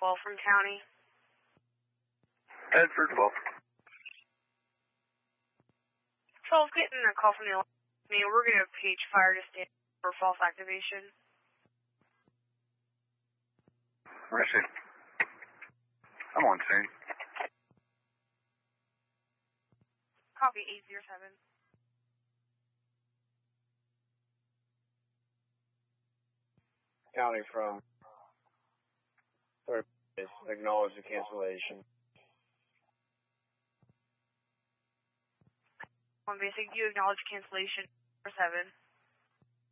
12 from county. Head for 12. 12, getting a call from the alarm. We're going to page fire to stand for false activation. I see. I'm on scene. Copy 807. County from third base, acknowledge the cancellation. On basic, you acknowledge cancellation 7.